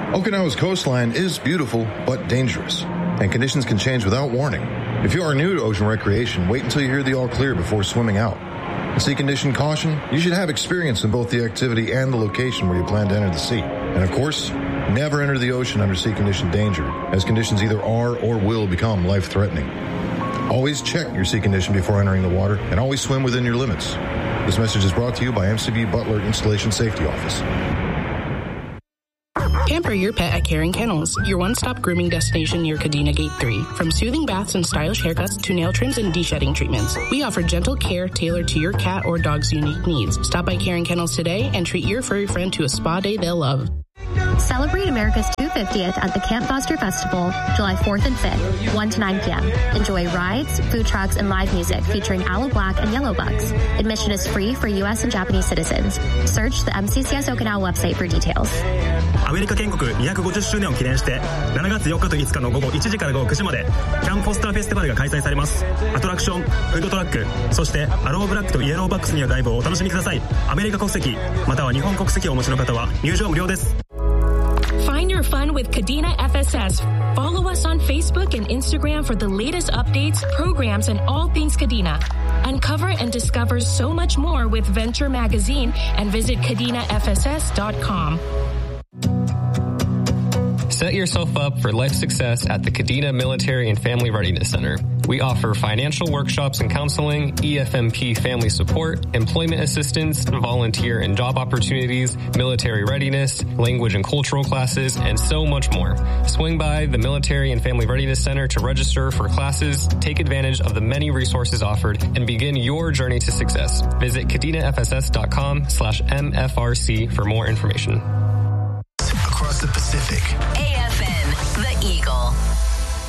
Okinawa's coastline is beautiful, but dangerous, and conditions can change without warning. If you are new to ocean recreation, wait until you hear the all clear before swimming out. Sea condition caution, you should have experience in both the activity and the location where you plan to enter the sea. And of course, never enter the ocean under sea condition danger, as conditions either are or will become life-threatening. Always check your sea condition before entering the water, and always swim within your limits. This message is brought to you by MCB Butler Installation Safety Office. Pamper your pet at Caring Kennels, your one-stop grooming destination near Kadena Gate 3. From soothing baths and stylish haircuts to nail trims and de-shedding treatments, we offer gentle care tailored to your cat or dog's unique needs. Stop by Caring Kennels today and treat your furry friend to a spa day they'll love. Celebrate America's 250th at the Camp Foster Festival, July 4th and 5th, 1 to 9 p.m. Enjoy rides, food trucks, and live music featuring Aloe Black and Yellow Bugs. Admission is free for U.S. and Japanese citizens. Search the MCCS Okinawa website for details. アメリカ建国250周年を記念して7月4日と5日の午後1時から午後9時までキャンプフォスターフェスティバルが開催されます。アトラクション、フードトラック、そしてアローブラックとイエローバックスによるライブをお楽しみください。アメリカ国籍または日本国籍をお持ちの方は入場無料です。 Find your fun with Kadena FSS. Follow us on Facebook and Instagram for the latest updates, programs, and all things Kadena. Uncover and discover so much more with Venture Magazine and visit KadenaFSS.com. Set yourself up for life success at the Kadena Military and Family Readiness Center. We offer financial workshops and counseling, EFMP family support, employment assistance, volunteer and job opportunities, military readiness, language and cultural classes, and so much more. Swing by the Military and Family Readiness Center to register for classes, take advantage of the many resources offered, and begin your journey to success. Visit KadenaFSS.com/MFRC for more information. Across the Pacific.